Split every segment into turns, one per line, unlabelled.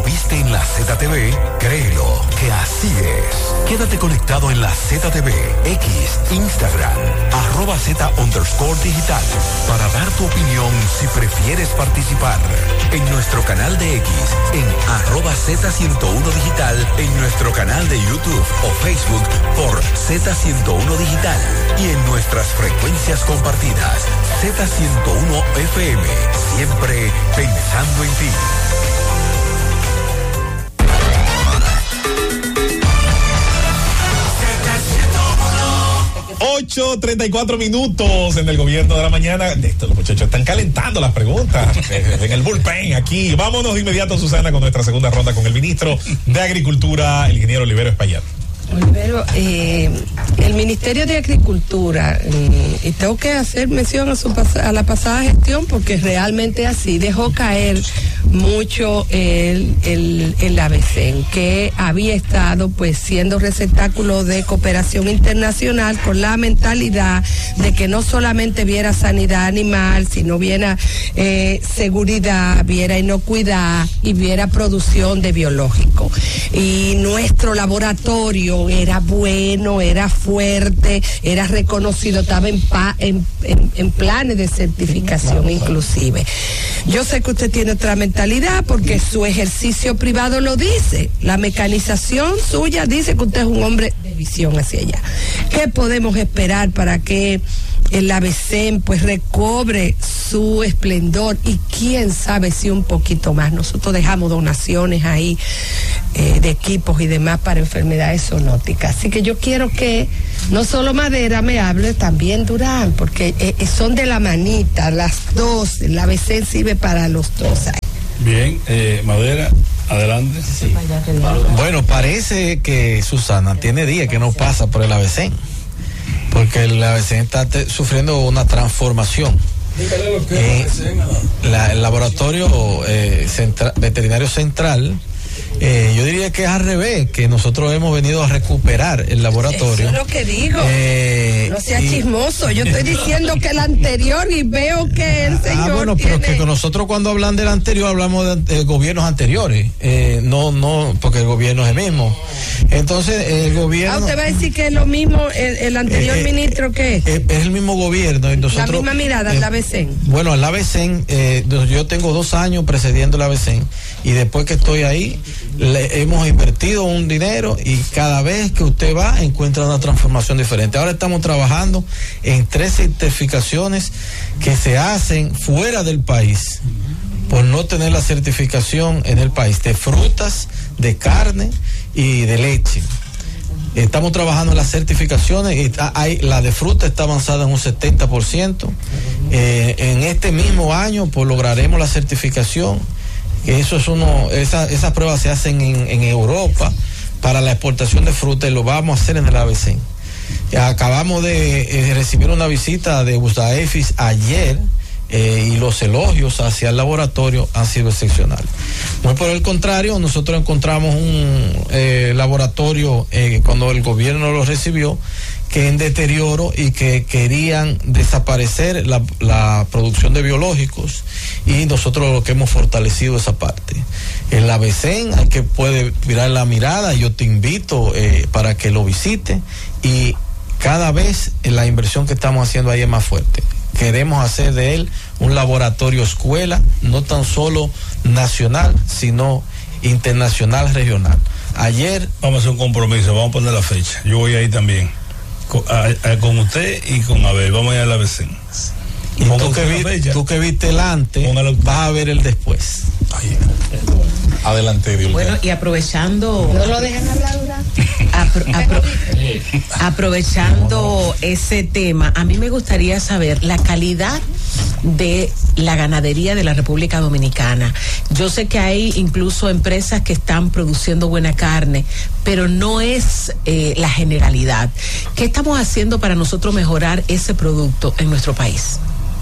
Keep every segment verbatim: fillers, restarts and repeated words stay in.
viste en la Z T V, créelo que así es. Quédate conectado en la Z T V, X, Instagram, arroba Z underscore digital, para dar tu opinión si prefieres participar. En nuestro canal de X, en arroba Z ciento uno digital, en nuestro canal de YouTube o Facebook por Z ciento uno digital y en nuestras frecuencias compartidas, Z ciento uno F M, siempre pensando en ti.
ocho treinta y cuatro minutos en el gobierno de la mañana. Esto, los muchachos están calentando las preguntas en el bullpen aquí. Vámonos de inmediato, Susana, con nuestra segunda ronda con el ministro de Agricultura, el ingeniero Olivero Espaillat.
Olivero, eh, el Ministerio de Agricultura, eh, y tengo que hacer mención a, su a la pasada gestión porque realmente así dejó caer mucho el, el, el ABECEN, que había estado pues siendo receptáculo de cooperación internacional con la mentalidad de que no solamente viera sanidad animal, sino viera eh, seguridad, viera inocuidad y viera producción de biológico. Y nuestro laboratorio era bueno, era fuerte, era reconocido, estaba en, pa, en, en, en planes de certificación inclusive. Yo sé que usted tiene otra mentalidad porque su ejercicio privado lo dice, la mecanización suya dice que usted es un hombre de visión hacia allá. ¿Qué podemos esperar para que el ABECEN pues recobre su esplendor y quién sabe si un poquito más? Nosotros dejamos donaciones ahí eh, de equipos y demás para enfermedades zoonóticas, así que yo quiero que no solo Madera me hable, también Durán, porque eh, son de la manita las dos, el ABECEN sirve para los dos.
Bien, eh, Madera, adelante.
Sí. Bueno, parece que Susana tiene días que no pasa por el ABECEN, porque el ABECEN está te, sufriendo una transformación. Eh, la, el laboratorio eh, centra, veterinario central, eh, yo diría que es al revés, que nosotros hemos venido a recuperar el laboratorio.
Eso es lo que digo.
Eh,
no sea
y,
chismoso, yo estoy diciendo que el anterior y veo que el señor.
Ah, bueno,
tiene...
pero que nosotros cuando hablan del anterior hablamos de, de gobiernos anteriores, eh, no, no, porque el gobierno es el mismo. Entonces, el gobierno.
Ah, usted va a decir que es lo mismo el, el anterior eh, ministro que es.
Es, es el mismo gobierno. Y nosotros,
la misma mirada, eh, el ABECEN.
Bueno, el ABECEN, eh, yo tengo dos años precediendo el ABECEN y después que estoy ahí, le hemos invertido un dinero y cada vez que usted va encuentra una transformación diferente. Ahora estamos trabajando en tres certificaciones que se hacen fuera del país por no tener la certificación en el país de frutas, de carne y de leche. Estamos trabajando en las certificaciones y hay, la de fruta está avanzada en un setenta por ciento. Eh, en este mismo año pues lograremos la certificación. Eso es uno, esa, esas pruebas se hacen en, en Europa para la exportación de fruta y lo vamos a hacer en el ABECEN. Acabamos de eh, recibir una visita de USDAEFIS ayer eh, y los elogios hacia el laboratorio han sido excepcionales. Muy por el contrario, nosotros encontramos un eh, laboratorio eh, cuando el gobierno lo recibió que en deterioro y que querían desaparecer la, la producción de biológicos y nosotros lo que hemos fortalecido esa parte. El ABECEN hay que puede mirar la mirada, yo te invito eh, para que lo visite y cada vez la inversión que estamos haciendo ahí es más fuerte. Queremos hacer de él un laboratorio escuela, no tan solo nacional, sino internacional, regional. Ayer...
Vamos a hacer un compromiso, vamos a poner la fecha. Yo voy ahí también. Con, a, a, con usted y con Abel, vamos a ir a la ABECEN.
Y tú que, vi, tú que viste el antes, vas a ver el después.
Ay, adelante, Dios.
Bueno, y aprovechando.
No lo dejan hablar,
apro, apro, aprovechando ese tema, a mí me gustaría saber la calidad de la ganadería de la República Dominicana. Yo sé que hay incluso empresas que están produciendo buena carne, pero no es eh, la generalidad. ¿Qué estamos haciendo para nosotros mejorar ese producto en nuestro país?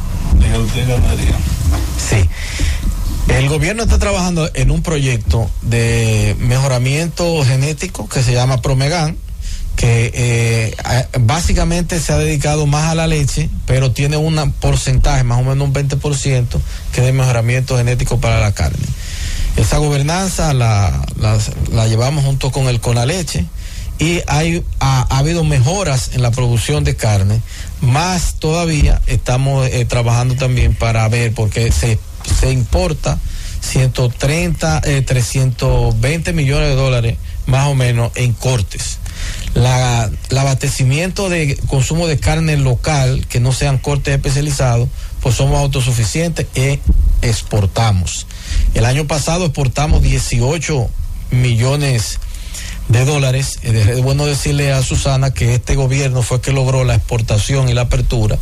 Sí. El gobierno está trabajando en un proyecto de mejoramiento genético que se llama Promegan, que eh, básicamente se ha dedicado más a la leche, pero tiene un porcentaje, más o menos un veinte por ciento, que es de mejoramiento genético para la carne. Esa gobernanza la, la, la llevamos junto con el Conaleche y hay, ha, ha habido mejoras en la producción de carne, más todavía estamos eh, trabajando también para ver, porque se, se importa ciento treinta, eh, trescientos veinte millones de dólares más o menos en cortes. La, el abastecimiento de consumo de carne local, que no sean cortes especializados, pues somos autosuficientes e exportamos. El año pasado exportamos dieciocho millones de dólares. Es bueno decirle a Susana que este gobierno fue que logró la exportación y la apertura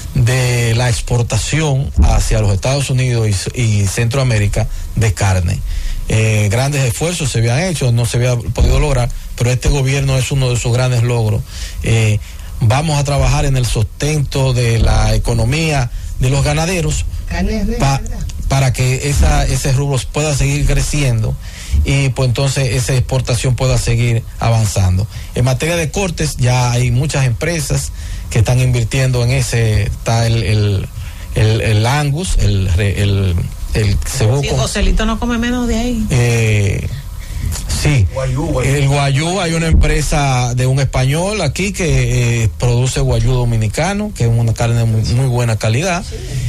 de la exportación hacia los Estados Unidos y, y Centroamérica de carne. Eh, grandes esfuerzos se habían hecho, no se había podido lograr, pero este gobierno es uno de sus grandes logros. Eh, vamos a trabajar en el sustento de la economía de los ganaderos pa, para que esa, ese rubro pueda seguir creciendo y pues entonces esa exportación pueda seguir avanzando. En materia de cortes ya hay muchas empresas que están invirtiendo en ese, está el, el, el, el Angus, el, el, el cebú.
Sí, Joselito no come menos de ahí.
Eh, sí, guayú, guayú. El guayú, hay una empresa de un español aquí que eh, produce guayú dominicano, que es una carne de muy, muy buena calidad,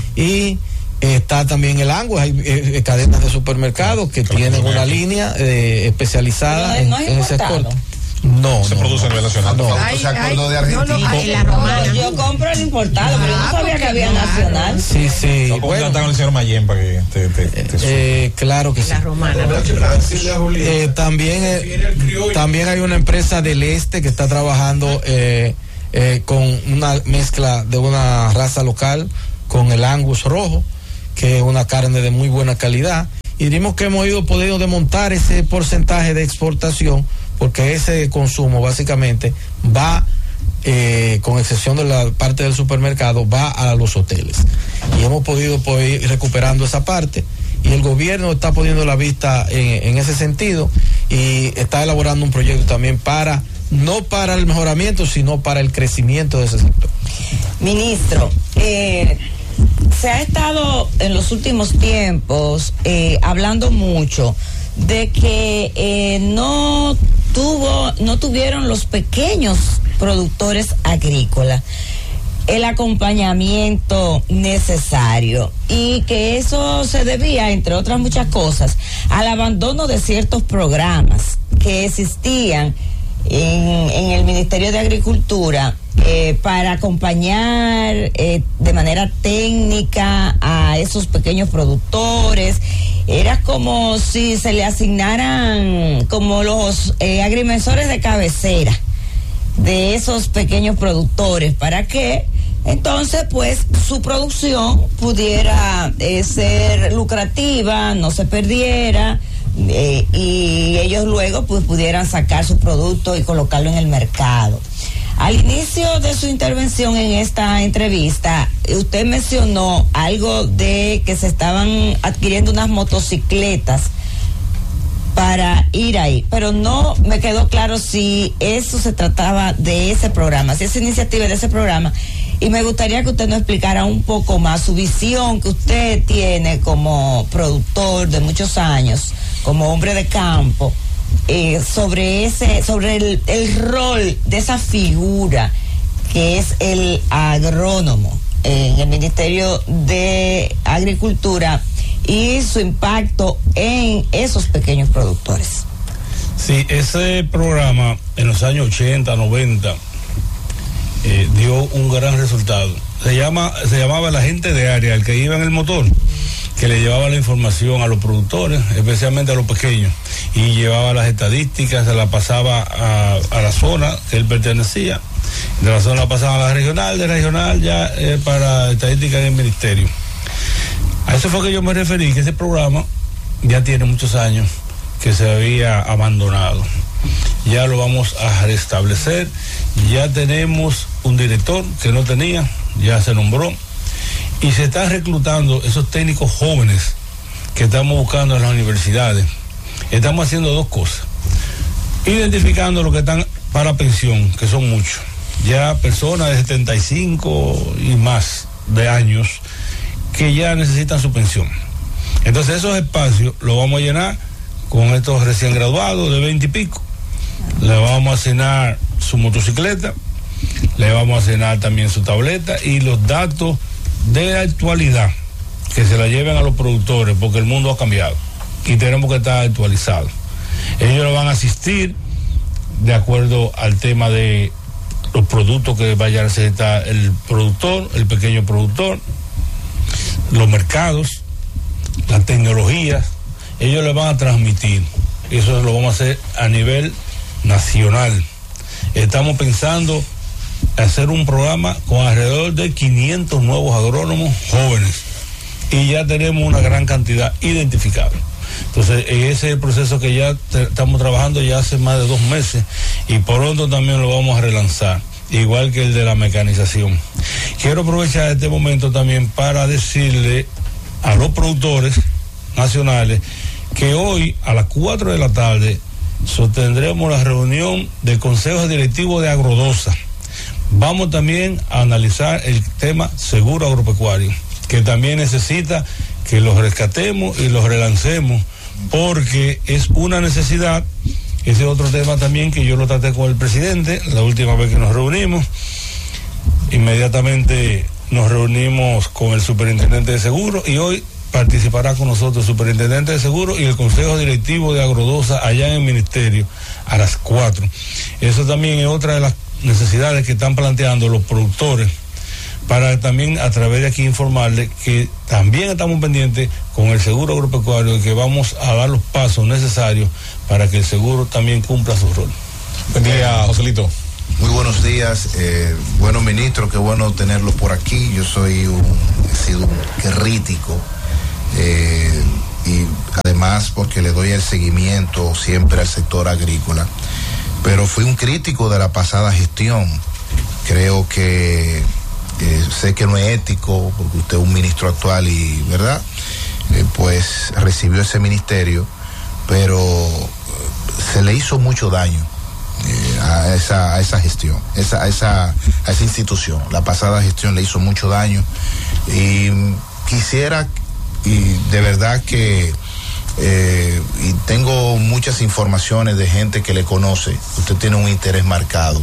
y está también el Angus, hay eh, cadenas de supermercados que claro, tienen una línea eh, especializada en, en ese exporte. No,
se
no,
produce a nivel nacional.
No.
Ay, se acordó de Argentina.
No, no, la romana.
Yo compro el importado, pero yo no sabía que había nacional.
Sí, sí.
No, bueno, con el señor Mayén para que te, te, te
eh, claro que sí.
La romana.
Eh, también, eh, también hay una empresa del este que está trabajando eh, eh, con una mezcla de una raza local con el Angus rojo, que es una carne de muy buena calidad. Y diríamos que hemos ido podido desmontar ese porcentaje de exportación, porque ese consumo básicamente va, eh, con excepción de la parte del supermercado, va a los hoteles. Y hemos podido poder ir recuperando esa parte, y el gobierno está poniendo la vista en, en ese sentido, y está elaborando un proyecto también para, no para el mejoramiento, sino para el crecimiento de ese sector.
Ministro, eh, se ha estado en los últimos tiempos eh, hablando mucho de que eh, no tuvo, no tuvieron los pequeños productores agrícolas el acompañamiento necesario, y que eso se debía, entre otras muchas cosas, al abandono de ciertos programas que existían en, en el Ministerio de Agricultura eh, para acompañar eh, de manera técnica a esos pequeños productores. Era como si se le asignaran como los eh, agrimensores de cabecera de esos pequeños productores, para que entonces pues su producción pudiera eh, ser lucrativa, no se perdiera, eh, y ellos luego pues pudieran sacar su producto y colocarlo en el mercado. Al inicio de su intervención en esta entrevista, usted mencionó algo de que se estaban adquiriendo unas motocicletas para ir ahí, pero no me quedó claro si eso se trataba de ese programa, si esa iniciativa de ese programa, y me gustaría que usted nos explicara un poco más su visión que usted tiene como productor de muchos años, como hombre de campo, Eh, sobre ese, sobre el, el rol de esa figura que es el agrónomo en el Ministerio de Agricultura y su impacto en esos pequeños productores.
Sí, ese programa en los años ochenta, noventa eh, dio un gran resultado. Se llama, se llamaba el agente de área, el que iba en el motor, que le llevaba la información a los productores, especialmente a los pequeños, y llevaba las estadísticas, se la pasaba a, a la zona que él pertenecía, de la zona la pasaba a la regional, de regional ya eh, para estadísticas del ministerio. A eso fue que yo me referí, que ese programa ya tiene muchos años que se había abandonado. Ya lo vamos a restablecer, ya tenemos un director que no tenía, ya se nombró, y se están reclutando esos técnicos jóvenes que estamos buscando en las universidades. Estamos haciendo dos cosas: identificando los que están para pensión, que son muchos, ya personas de setenta y cinco y más de años que ya necesitan su pensión, Entonces esos espacios los vamos a llenar con estos recién graduados de veinte y pico. Le vamos a asignar su motocicleta, le vamos a asignar también su tableta y los datos de actualidad que se la lleven a los productores, porque el mundo ha cambiado y tenemos que estar actualizados. Ellos le van a asistir de acuerdo al tema de los productos que vaya a necesitar el productor, el pequeño productor, los mercados, las tecnologías. Ellos le van a transmitir. Eso lo vamos a hacer a nivel nacional. Estamos pensando hacer un programa con alrededor de quinientos nuevos agrónomos jóvenes y ya tenemos una gran cantidad identificada. Entonces ese es el proceso que ya te, estamos trabajando ya hace más de dos meses y pronto también lo vamos a relanzar, igual que el de la mecanización. Quiero aprovechar este momento también para decirle a los productores nacionales que hoy a las cuatro de la tarde sostendremos la reunión del Consejo Directivo de Agrodosa. Vamos también a analizar el tema seguro agropecuario, que también necesita que los rescatemos y los relancemos, porque es una necesidad. Ese es otro tema también que yo lo traté con el presidente la última vez que nos reunimos. Inmediatamente nos reunimos con el superintendente de seguro y hoy participará con nosotros el superintendente de seguro y el consejo directivo de Agrodosa allá en el ministerio a las cuatro. Eso también es otra de las necesidades que están planteando los productores, para también a través de aquí informarles que también estamos pendientes con el seguro agropecuario y que vamos a dar los pasos necesarios para que el seguro también cumpla su rol.
Buen día, Joselito.
Muy buenos días, eh, bueno ministro, qué bueno tenerlo por aquí. Yo soy un, he sido un crítico eh, y además porque le doy el seguimiento siempre al sector agrícola, pero fui un crítico de la pasada gestión. Creo que eh, sé que no es ético porque usted es un ministro actual y, ¿verdad? Eh, pues recibió ese ministerio, pero se le hizo mucho daño eh, a, esa, a esa gestión, esa, a, esa, a esa institución. La pasada gestión le hizo mucho daño y quisiera, y de verdad que eh, y tengo muchas informaciones de gente que le conoce. Usted tiene un interés marcado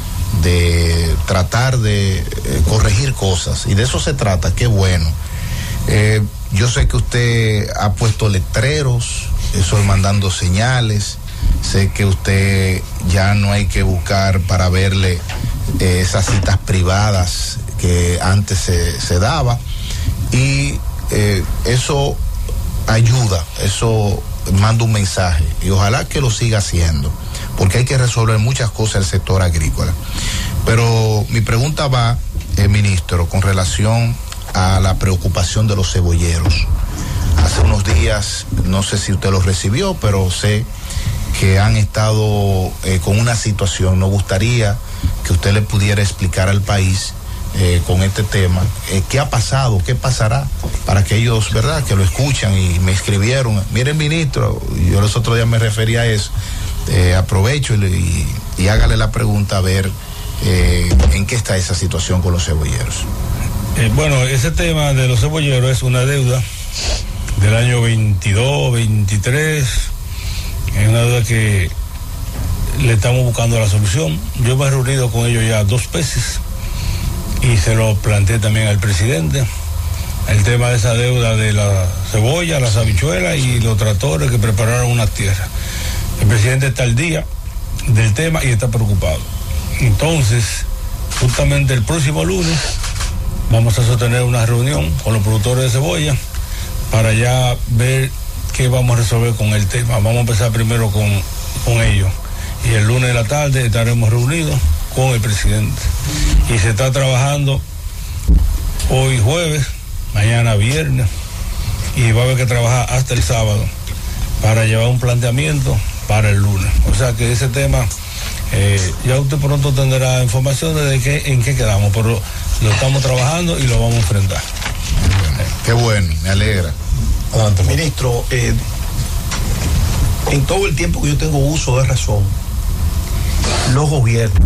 de tratar de eh, corregir cosas y de eso se trata. Qué bueno. Eh, yo sé que usted ha puesto letreros, eso mandando señales. Sé que usted ya no hay que buscar para verle eh, esas citas privadas que antes se, se daba y eh, eso ayuda, eso manda un mensaje y ojalá que lo siga haciendo, porque hay que resolver muchas cosas en el sector agrícola. Pero mi pregunta va, eh, ministro, con relación a la preocupación de los cebolleros. Hace unos días, no sé si usted lo recibió, pero sé que han estado eh, con una situación. Nos gustaría que usted le pudiera explicar al país eh, con este tema eh, qué ha pasado, qué pasará, para que ellos, ¿verdad?, que lo escuchan y me escribieron. Miren, ministro, yo los otros días me refería a eso. Eh, aprovecho y, y, y hágale la pregunta a ver eh, en qué está esa situación con los cebolleros.
Eh, bueno, ese tema de los cebolleros es una deuda del año veintidós, veintitrés, es una deuda que le estamos buscando la solución. Yo me he reunido con ellos ya dos veces y se lo planteé también al presidente, el tema de esa deuda de la cebolla, las habichuelas y los tractores que prepararon una tierra. El presidente está al día del tema y está preocupado. Entonces, justamente el próximo lunes vamos a sostener una reunión con los productores de cebolla para ya ver qué vamos a resolver con el tema. Vamos a empezar primero con, con ellos y el lunes de la tarde estaremos reunidos con el presidente y se está trabajando hoy jueves, mañana viernes y va a haber que trabajar hasta el sábado para llevar un planteamiento para el lunes. O sea que ese tema eh, ya usted pronto tendrá información de qué, en qué quedamos, pero lo estamos trabajando y lo vamos a enfrentar.
Bueno, qué bueno, me alegra.
Adelante, ministro, eh, en todo el tiempo que yo tengo uso de razón, los gobiernos,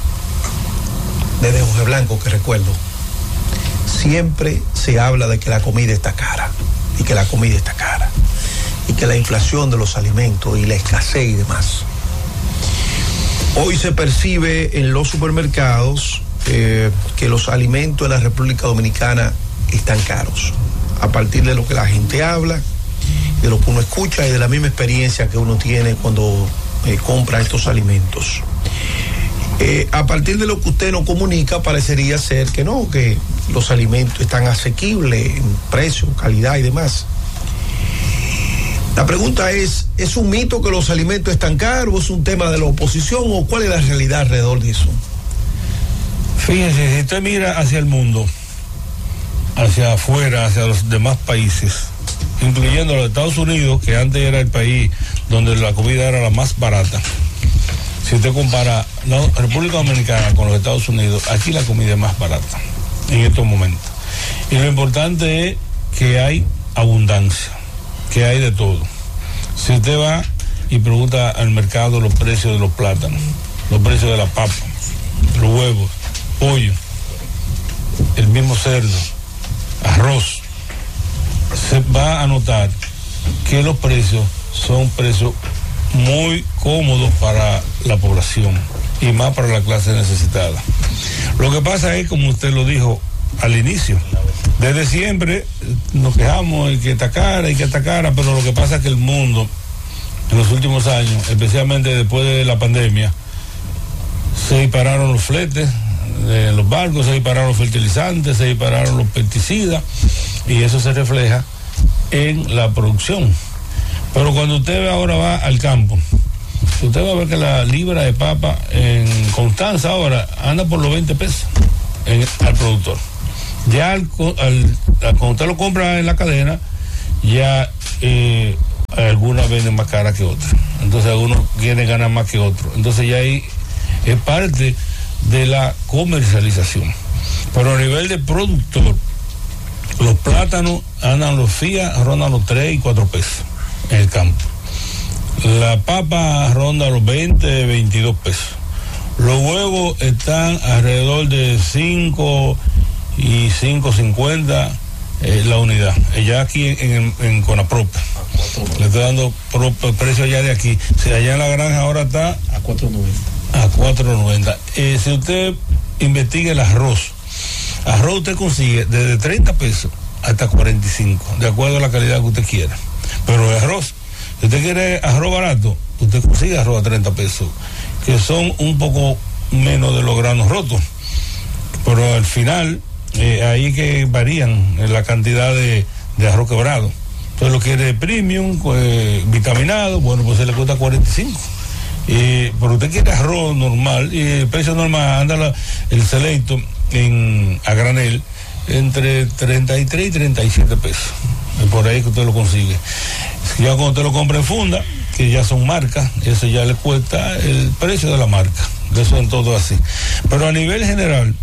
desde Jorge Blanco que recuerdo, siempre se habla de que la comida está cara. y que la comida está cara y que la inflación de los alimentos y la escasez y demás. Hoy se percibe en los supermercados eh, que los alimentos en la República Dominicana están caros, a partir de lo que la gente habla, de lo que uno escucha y de la misma experiencia que uno tiene cuando eh, compra estos alimentos. Eh, a partir de lo que usted nos comunica, parecería ser que no, que los alimentos están asequibles en precio, calidad y demás. La pregunta es, ¿es un mito que los alimentos están caros? ¿Es un tema de la oposición o cuál es la realidad alrededor de eso?
Fíjese, si usted mira hacia el mundo, hacia afuera, hacia los demás países, incluyendo los Estados Unidos, que antes era el país donde la comida era la más barata. Si usted compara la República Dominicana con los Estados Unidos, aquí la comida es más barata en estos momentos. Y lo importante es que hay abundancia, que hay de todo. Si usted va y pregunta al mercado los precios de los plátanos, los precios de la papa, los huevos, pollo, el mismo cerdo, arroz, se va a notar que los precios son precios muy cómodos para la población y más para la clase necesitada. Lo que pasa es, como usted lo dijo al inicio, desde siempre nos quejamos de que está cara y que está cara, pero lo que pasa es que el mundo en los últimos años, especialmente después de la pandemia, se dispararon los fletes de los barcos, se dispararon los fertilizantes, se dispararon los pesticidas y eso se refleja en la producción. Pero cuando usted ahora va al campo, usted va a ver que la libra de papa en Constanza ahora anda por los veinte pesos en, al productor. Ya al, al, cuando usted lo compra en la cadena, ya eh, algunas venden más cara que otras. Entonces algunos quieren ganar más que otros. Entonces ya ahí es parte de la comercialización. Pero a nivel de productor, los plátanos andan los fías, rondan los tres y cuatro pesos en el campo. La papa ronda los veinte, veintidós pesos. Los huevos están alrededor de cinco y cinco cincuenta eh, la unidad. Ya aquí en, en, en Conaprop. Le estoy dando el precio allá de aquí. Si allá en la granja ahora está
a cuatro noventa.
A cuatro noventa. Eh, si usted investiga el arroz, arroz usted consigue desde treinta pesos hasta cuarenta y cinco, de acuerdo a la calidad que usted quiera. Pero el arroz, si usted quiere arroz barato, usted consigue arroz a treinta pesos, que son un poco menos de los granos rotos. Pero al final, eh, ahí que varían en la cantidad de, de arroz quebrado. Entonces lo quiere premium, eh, vitaminado, bueno, pues se le cuesta cuarenta y cinco. Eh, pero usted quiere arroz normal, y el precio normal anda la, el selecto en, a granel entre treinta y tres y treinta y siete pesos. Es por ahí que usted lo consigue. Ya cuando usted lo compra en funda, que ya son marcas, eso ya le cuesta el precio de la marca. Eso en todo así. Pero a nivel general,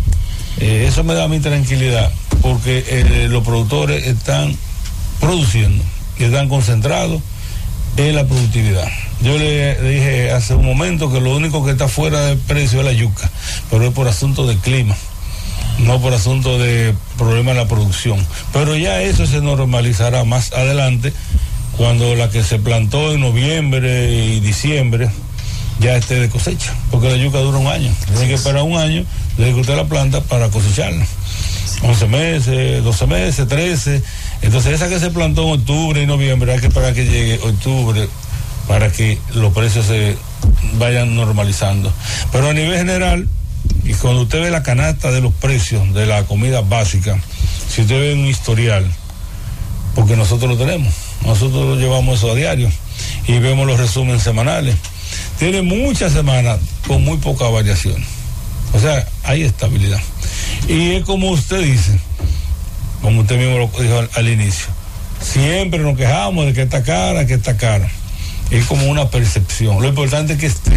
eh, eso me da mi tranquilidad, porque eh, los productores están produciendo y están concentrados en la productividad. Yo le dije hace un momento que lo único que está fuera de precio es la yuca, pero es por asunto de clima, no por asunto de problema en la producción. Pero ya eso se normalizará más adelante, cuando la que se plantó en noviembre y diciembre ya esté de cosecha, porque la yuca dura un año. Tiene que esperar un año desde que usted la planta para cosecharla. once meses, doce meses, trece. Entonces esa que se plantó en octubre y noviembre hay que esperar que llegue octubre para que los precios se vayan normalizando. Pero a nivel general, y cuando usted ve la canasta de los precios de la comida básica, si usted ve un historial, porque nosotros lo tenemos, nosotros lo llevamos eso a diario y vemos los resúmenes semanales, tiene muchas semanas con muy poca variación. O sea, hay estabilidad. Y es como usted dice, como usted mismo lo dijo al, al inicio, siempre nos quejamos de que está cara, que está cara. Es como una percepción. Lo importante es que esté,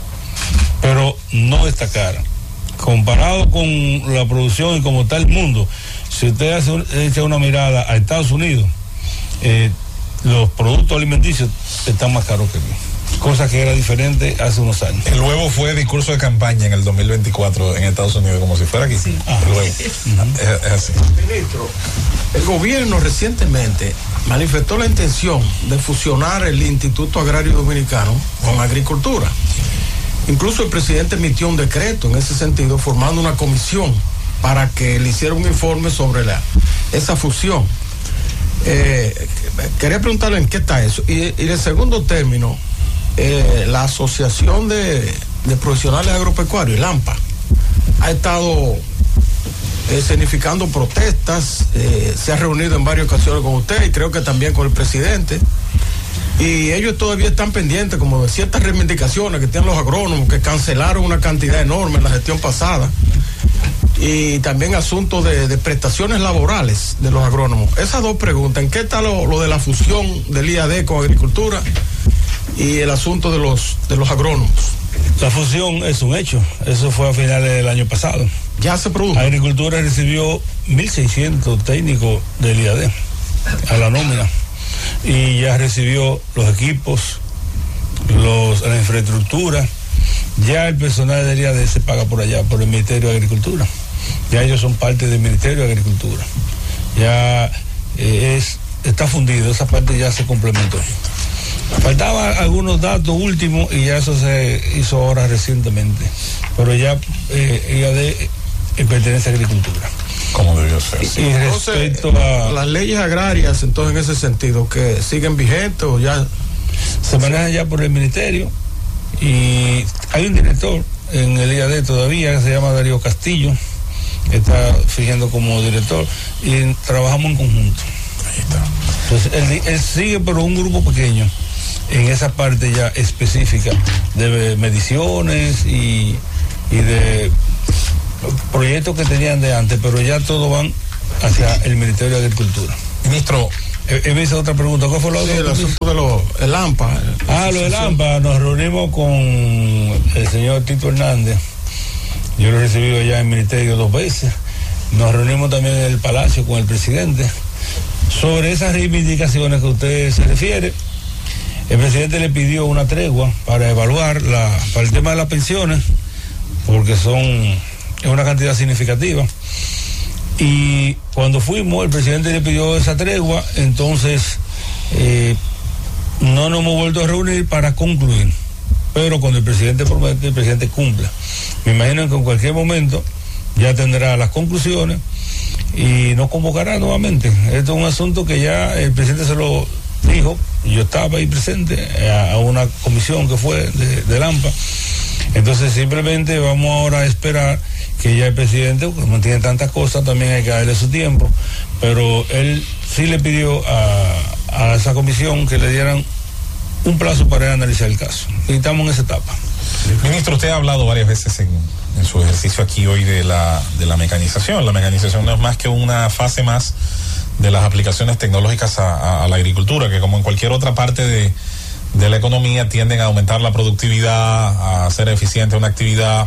pero no está cara. Comparado con la producción y como está el mundo, si usted hace un, echa una mirada a Estados Unidos, eh, los productos alimenticios están más caros que aquí, cosa que era diferente hace unos años.
El huevo fue discurso de campaña en el dos mil veinticuatro en Estados Unidos, como si fuera aquí. Sí. Ah, el huevo. Uh-huh. es, es así.
Ministro, El gobierno recientemente manifestó la intención de fusionar el Instituto Agrario Dominicano con Agricultura. Incluso el presidente emitió un decreto en ese sentido, formando una comisión para que le hiciera un informe sobre la, esa fusión. Eh, quería preguntarle en qué está eso. Y, y en segundo término, eh, la Asociación de, de Profesionales Agropecuarios, el AMPA, ha estado eh, significando protestas, eh, se ha reunido en varias ocasiones con usted y creo que también con el presidente. Y ellos todavía están pendientes como de ciertas reivindicaciones que tienen los agrónomos, que cancelaron una cantidad enorme en la gestión pasada. Y también asuntos de, de prestaciones laborales de los agrónomos. Esas dos preguntas, ¿en qué está lo, lo de la fusión del I A D con Agricultura y el asunto de los, de los agrónomos?
La fusión es un hecho, eso fue a finales del año pasado.
Ya se produjo.
Agricultura recibió mil seiscientos técnicos del I A D a la nómina y ya recibió los equipos, los, la infraestructura. Ya el personal del I A D se paga por allá, por el Ministerio de Agricultura. Ya ellos son parte del Ministerio de Agricultura. Ya eh, es, está fundido, esa parte ya se complementó. Faltaban algunos datos últimos y ya eso se hizo ahora recientemente. Pero ya eh, I A D eh, pertenece a Agricultura.
Como debió ser.
Y, y respecto a
las leyes agrarias, entonces en ese sentido, que siguen vigentes o ya
se manejan ya por el Ministerio. Y hay un director en el I A D todavía que se llama Darío Castillo, que está fijando como director y trabajamos en conjunto.
Ahí está.
Entonces él, él sigue por un grupo pequeño en esa parte ya específica de mediciones y, y de proyectos que tenían de antes, pero ya todos van hacia el Ministerio de Agricultura.
Ministro,
He visto otra pregunta. ¿Cuál fue la otra?
Sí, el asunto de los, el AMPA.
Ah, lo del AMPA. Nos reunimos con el señor Tito Hernández. Yo lo he recibido ya en el ministerio dos veces. Nos reunimos también en el Palacio con el presidente. Sobre esas reivindicaciones que usted se refiere, el presidente le pidió una tregua para evaluar la, para el tema de las pensiones, porque son, es una cantidad significativa. Y cuando fuimos, el presidente le pidió esa tregua, entonces eh, no nos hemos vuelto a reunir para concluir. Pero cuando el presidente promete, el presidente cumple. Me imagino que en cualquier momento ya tendrá las conclusiones y nos convocará nuevamente. Esto es un asunto que ya el presidente se lo dijo, y yo estaba ahí presente a, a una comisión que fue de, de AMPA. Entonces simplemente vamos ahora a esperar que ya el presidente, como tiene tantas cosas, también hay que darle su tiempo, pero él sí le pidió a, a esa comisión que le dieran un plazo para analizar el caso. Y estamos en esa etapa.
Ministro, usted ha hablado varias veces en, en su ejercicio aquí hoy de la, de la mecanización. La mecanización no es más que una fase más de las aplicaciones tecnológicas a, a, a la agricultura, que como en cualquier otra parte de, de la economía tienden a aumentar la productividad, a hacer eficiente una actividad.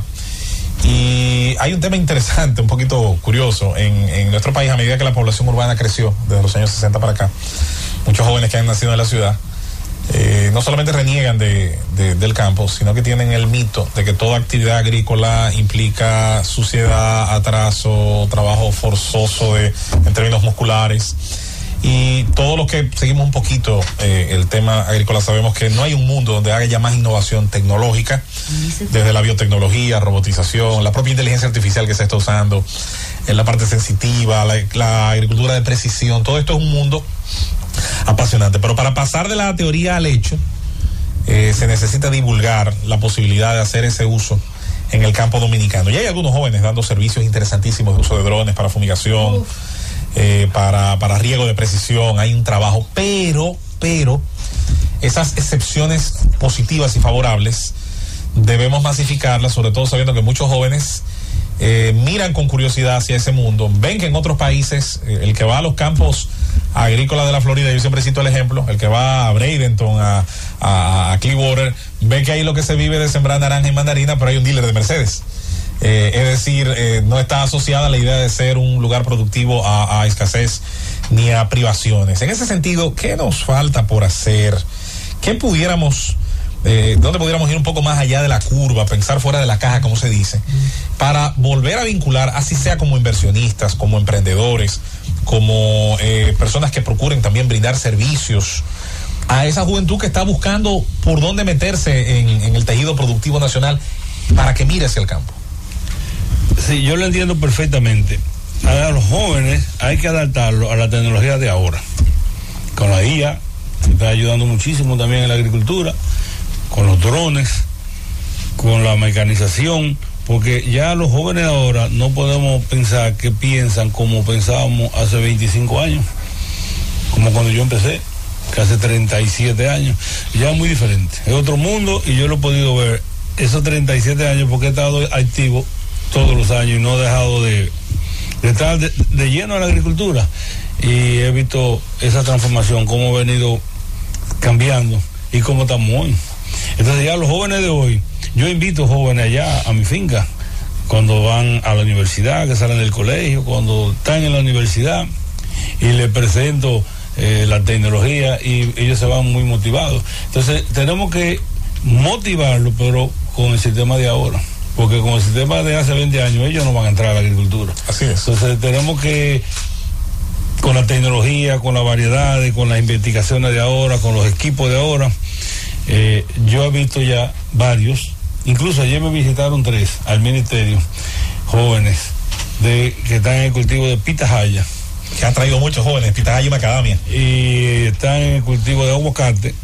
Y hay un tema interesante, un poquito curioso, en, en nuestro país, a medida que la población urbana creció desde los años sesenta para acá, muchos jóvenes que han nacido en la ciudad, eh, no solamente reniegan de, de, del campo, sino que tienen el mito de que toda actividad agrícola implica suciedad, atraso, trabajo forzoso de, en términos musculares. Y todos los que seguimos un poquito eh, el tema agrícola sabemos que no hay un mundo donde haya más innovación tecnológica, desde la biotecnología, robotización, la propia inteligencia artificial que se está usando, en la parte sensitiva, la, la agricultura de precisión. Todo esto es un mundo apasionante. Pero para pasar de la teoría al hecho, eh, se necesita divulgar la posibilidad de hacer ese uso en el campo dominicano. Y hay algunos jóvenes dando servicios interesantísimos de uso de drones para fumigación. Uf. Eh, para, para riego de precisión, hay un trabajo, pero, pero, esas excepciones positivas y favorables debemos masificarlas, sobre todo sabiendo que muchos jóvenes eh, miran con curiosidad hacia ese mundo, ven que en otros países, eh, el que va a los campos agrícolas de la Florida, yo siempre cito el ejemplo, el que va a Bradenton, a, a, a Clearwater, ve que ahí lo que se vive de sembrar naranja y mandarina, pero hay un dealer de Mercedes. Eh, es decir, eh, no está asociada la idea de ser un lugar productivo a, a escasez ni a privaciones. En ese sentido, ¿qué nos falta por hacer? ¿Qué pudiéramos eh, dónde pudiéramos ir un poco más allá de la curva, pensar fuera de la caja, como se dice, para volver a vincular, así sea como inversionistas, como emprendedores, como eh, personas que procuren también brindar servicios a esa juventud que está buscando por dónde meterse en, en el tejido productivo nacional para que mire hacia el campo?
Sí, yo lo entiendo perfectamente. A los jóvenes hay que adaptarlo a la tecnología de ahora. Con la I A, que está ayudando muchísimo también en la agricultura, con los drones, con la mecanización, porque ya los jóvenes ahora no podemos pensar que piensan como pensábamos hace veinticinco años, como cuando yo empecé, que hace treinta y siete años, ya es muy diferente, es otro mundo, y yo lo he podido ver esos treinta y siete años porque he estado activo todos los años y no he dejado de, de estar de, de lleno a la agricultura, y he visto esa transformación, cómo ha venido cambiando y cómo estamos hoy. Entonces ya los jóvenes de hoy, yo invito jóvenes allá a mi finca, cuando van a la universidad, que salen del colegio, cuando están en la universidad, y les presento eh, la tecnología, y ellos se van muy motivados. Entonces tenemos que motivarlos, pero con el sistema de ahora, porque con el sistema de hace veinte años ellos no van a entrar a la agricultura.
Así es.
Entonces tenemos que, con la tecnología, con las variedades, con las investigaciones de ahora, con los equipos de ahora, eh, yo he visto ya varios, incluso ayer me visitaron tres al ministerio, jóvenes de que están en el cultivo de pitahaya,
que ha traído muchos jóvenes, pitahaya y macadamia,
y están en el cultivo de aguacate,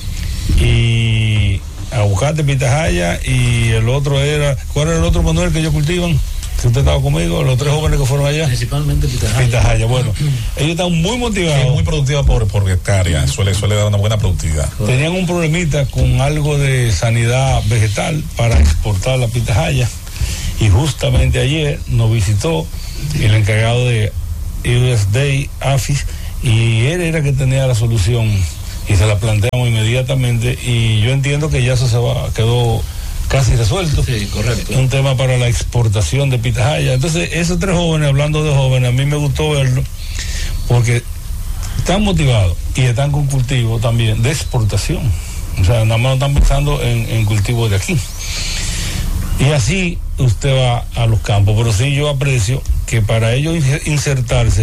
y aguacate, pitahaya, y el otro era, ¿cuál era el otro, Manuel, que ellos cultivan? Si usted estaba conmigo, los tres jóvenes que fueron allá.
Principalmente pitahaya.
Pitahaya, bueno, ellos están muy motivados.
Sí, muy productiva por, por hectárea, suele, suele dar una buena productividad.
Tenían un problemita con algo de sanidad vegetal para exportar la pitahaya, y justamente ayer nos visitó el encargado de U S D A, AFIS, y él era que tenía la solución, y se la planteamos inmediatamente, y yo entiendo que ya eso se va, quedó casi resuelto.
Sí, correcto.
Un tema para la exportación de pitahaya. Entonces, esos tres jóvenes, hablando de jóvenes, a mí me gustó verlo, porque están motivados y están con cultivo también de exportación. O sea, nada más no están pensando en, en cultivo de aquí. Y así usted va a los campos. Pero sí, yo aprecio que para ellos insertarse,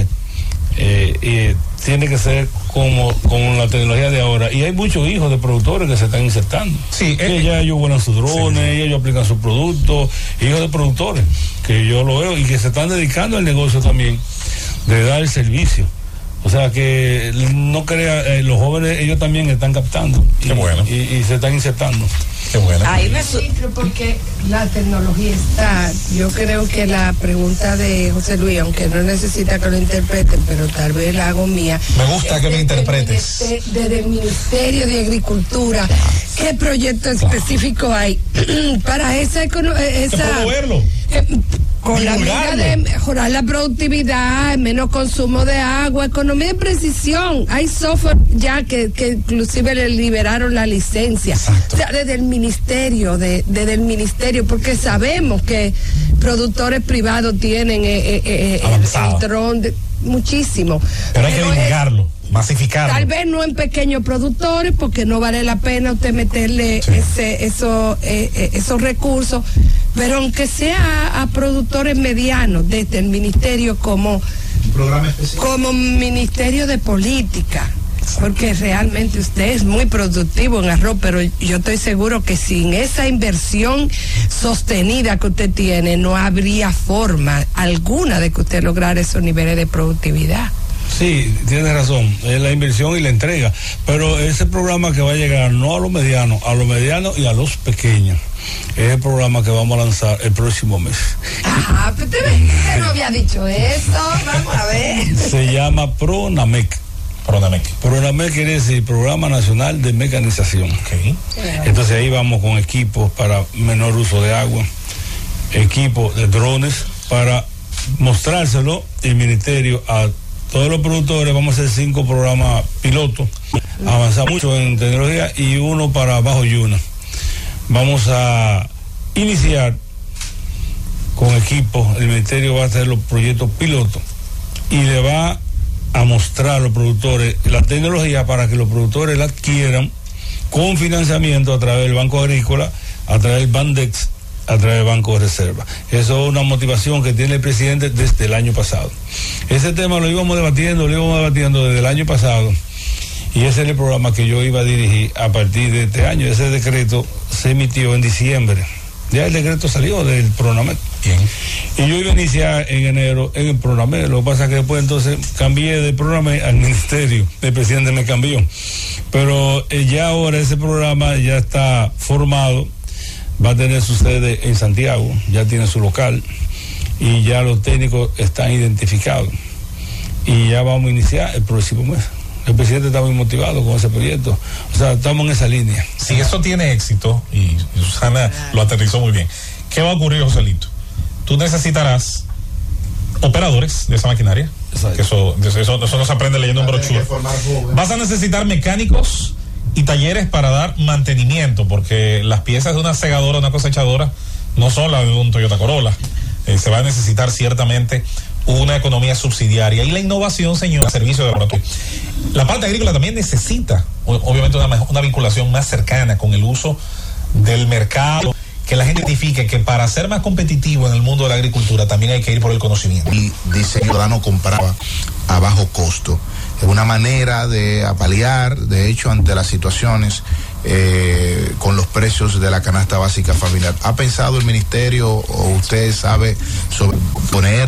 eh, eh, tiene que ser como con la tecnología de ahora, y hay muchos hijos de productores que se están insertando.
Sí,
que
eh,
ya ellos vuelan sus drones, sí, y ellos aplican sus productos, hijos de productores, que yo lo veo, y que se están dedicando al negocio también, de dar el servicio. O sea que no crea, eh, los jóvenes, ellos también están captando.
Qué
y,
bueno.
Y, y se están insertando.
Qué bueno.
Ahí me su- porque la tecnología está. Yo creo que la pregunta de José Luis, aunque no necesita que lo interpreten, pero tal vez la hago mía.
Me gusta que me interpretes.
Desde, desde el Ministerio de Agricultura, ¿qué proyecto específico hay para esa economía?
¿Te puedo verlo?
Eh, con la medida
Divulgarlo.
de mejorar la productividad, menos consumo de agua, economía de precisión. Hay software ya que, que inclusive le liberaron la licencia.
Exacto.
O sea, desde el ministerio, de, desde el ministerio, porque sabemos que productores privados tienen eh, eh, eh, el,
Avanzado.
el dron de- muchísimo.
Pero hay que
es-
divulgarlo, masificarlo.
Tal vez no en pequeños productores, porque no vale la pena usted meterle
Sí.
ese, eso, eh, eh, esos recursos, pero aunque sea a, a productores medianos, desde el ministerio como,
programa específico.
como ministerio de política, porque realmente usted es muy productivo en arroz, pero yo estoy seguro que sin esa inversión sostenida que usted tiene, no habría forma alguna de que usted lograra esos niveles de productividad.
Sí, tiene razón, es la inversión y la entrega, pero ese programa que va a llegar no a los medianos, a los medianos y a los pequeños, es el programa que vamos a lanzar el próximo mes.
Ajá, pero usted, ve, usted no había dicho eso, vamos a ver.
Se llama PRONAMEC.
Pronamec.
PRONAMEC quiere decir Programa Nacional de Mecanización.
Ok.
Entonces ahí vamos con equipos para menor uso de agua, equipos de drones para mostrárselo el ministerio a todos los productores. Vamos a hacer cinco programas pilotos, avanzar mucho en tecnología, y uno para Bajo Yuna. Vamos a iniciar con equipos, el ministerio va a hacer los proyectos pilotos y le va a mostrar a los productores la tecnología para que los productores la adquieran con financiamiento a través del Banco Agrícola, a través del Bandex, a través del Banco de Reserva. Eso es una motivación que tiene el presidente desde el año pasado. Ese tema lo íbamos debatiendo, lo íbamos debatiendo desde el año pasado, y ese es el programa que yo iba a dirigir a partir de este año. Ese decreto se emitió en diciembre. Ya el decreto salió del programa.
Bien.
Y yo iba a iniciar en enero en el programa. Lo que pasa es que después entonces cambié de programa al ministerio. El presidente me cambió. Pero eh, ya ahora ese programa ya está formado. Va a tener su sede en Santiago. Ya tiene su local. Y ya los técnicos están identificados. Y ya vamos a iniciar el próximo mes. El presidente está muy motivado con ese proyecto. O sea, estamos en esa línea.
Si eso tiene éxito, y Susana lo aterrizó muy bien, ¿qué va a ocurrir, Joselito? Tú necesitarás operadores de esa maquinaria. Que eso, eso, eso no se aprende leyendo un brochure. Vas a necesitar mecánicos y talleres para dar mantenimiento, porque las piezas de una segadora, una cosechadora, no son las de un Toyota Corolla. Eh, se va a necesitar ciertamente una economía subsidiaria y la innovación, señor, servicio de laboratorio. La parte agrícola también necesita, obviamente, una, una vinculación más cercana con el uso del mercado, que la gente identifique que para ser más competitivo en el mundo de la agricultura también hay que ir por el conocimiento.
Y dice, el ciudadano compraba a bajo costo. Es una manera de apalear, de hecho, ante las situaciones eh, con los precios de la canasta básica familiar. ¿Ha pensado el ministerio o usted sabe sobre poner